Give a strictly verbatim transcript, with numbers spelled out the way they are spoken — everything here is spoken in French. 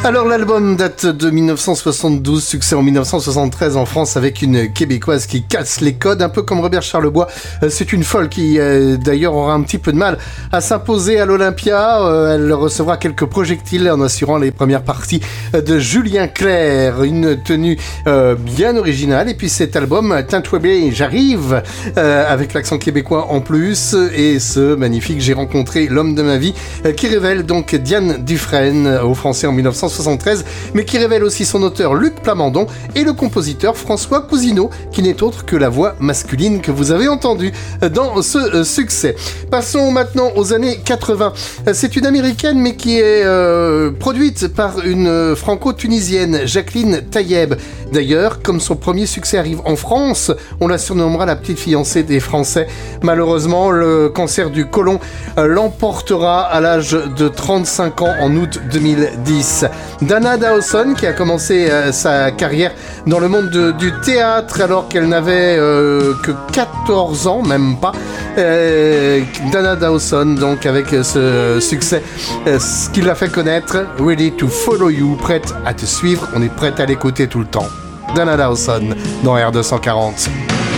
Alors l'album date de dix-neuf cent soixante-douze, succès en dix-neuf cent soixante-treize en France avec une québécoise qui casse les codes, un peu comme Robert Charlebois. C'est une folle qui euh, d'ailleurs aura un petit peu de mal à s'imposer à l'Olympia. Euh, elle recevra quelques projectiles en assurant les premières parties de Julien Clerc, une tenue euh, bien originale. Et puis cet album, Tintouébé, j'arrive, euh, avec l'accent québécois en plus, et ce magnifique J'ai rencontré l'homme de ma vie, euh, qui révèle donc Diane Dufresne au français en dix-neuf cent soixante-treize, mais qui révèle aussi son auteur Luc Plamondon et le compositeur François Cousineau, qui n'est autre que la voix masculine que vous avez entendue dans ce euh, succès. Passons maintenant aux années quatre-vingts. C'est une américaine, mais qui est euh, produite par une franco-tunisienne, Jacqueline Taïeb. D'ailleurs, comme son premier succès arrive en France, on la surnommera la petite fiancée des Français. Malheureusement, le cancer du côlon euh, l'emportera à l'âge de trente-cinq ans en août deux mille dix. Dana Dawson, qui a commencé euh, sa carrière dans le monde de, du théâtre alors qu'elle n'avait euh, que quatorze ans, même pas. Euh, Dana Dawson, donc avec ce succès, euh, ce qui l'a fait connaître, Ready to Follow You, prête à te suivre, on est prête à l'écouter tout le temps. Dana Dawson dans R deux cent quarante.